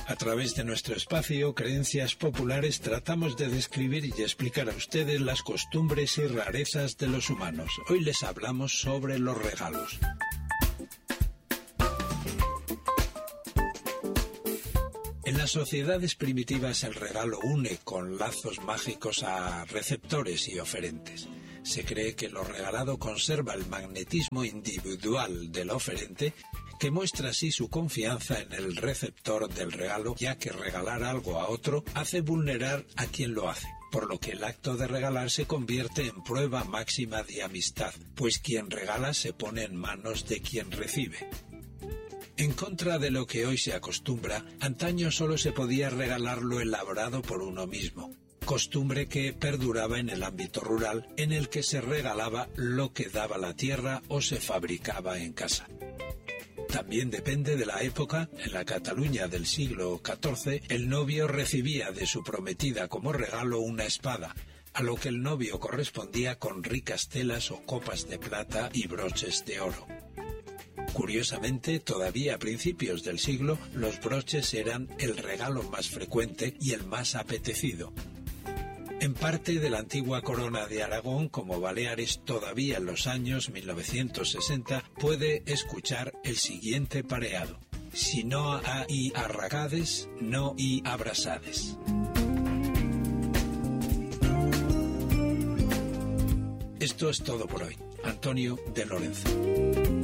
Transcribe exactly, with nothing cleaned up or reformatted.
A través de nuestro espacio Creencias Populares tratamos de describir y explicar a ustedes las costumbres y rarezas de los humanos. Hoy les hablamos sobre los regalos. En las sociedades primitivas el regalo une con lazos mágicos a receptores y oferentes. Se cree que lo regalado conserva el magnetismo individual del oferente, que muestra así su confianza en el receptor del regalo, ya que regalar algo a otro hace vulnerar a quien lo hace, por lo que el acto de regalar se convierte en prueba máxima de amistad, pues quien regala se pone en manos de quien recibe. En contra de lo que hoy se acostumbra, antaño solo se podía regalar lo elaborado por uno mismo, costumbre que perduraba en el ámbito rural, en el que se regalaba lo que daba la tierra o se fabricaba en casa. También depende de la época. En la Cataluña del siglo catorce, el novio recibía de su prometida como regalo una espada, a lo que el novio correspondía con ricas telas o copas de plata y broches de oro. Curiosamente, todavía a principios del siglo, los broches eran el regalo más frecuente y el más apetecido. En parte de la antigua corona de Aragón, como Baleares, todavía en los años mil novecientos sesenta, puede escuchar el siguiente pareado: si no hay arracades, no hay abrasades. Esto es todo por hoy. Antonio de Lorenzo.